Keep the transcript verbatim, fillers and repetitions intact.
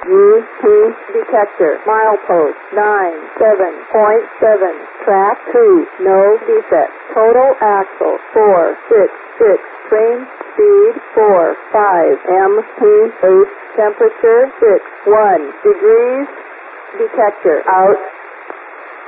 U P detector. Milepost nine seven point seven. Track two. No defect. Total axle four six six. Train speed four five. M P H temperature six one degrees. Detector out.